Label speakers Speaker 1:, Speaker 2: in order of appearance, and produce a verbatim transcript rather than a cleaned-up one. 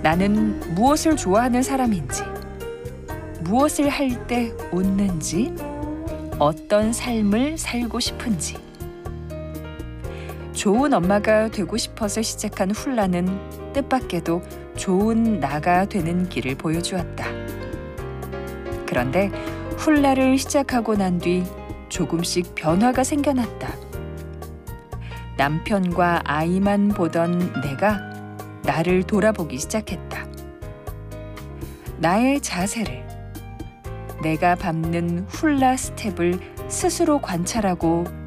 Speaker 1: 나는 무엇을 좋아하는 사람인지, 무엇을 할 때 웃는지, 어떤 삶을 살고 싶은지. 좋은 엄마가 되고 싶어서 시작한 훌라는 뜻밖에도 좋은 나가 되는 길을 보여주었다. 그런데 훌라를 시작하고 난 뒤 조금씩 변화가 생겨났다. 남편과 아이만 보던 내가 나를 돌아보기 시작했다. 나의 자세를, 내가 밟는 훌라 스텝을 스스로 관찰하고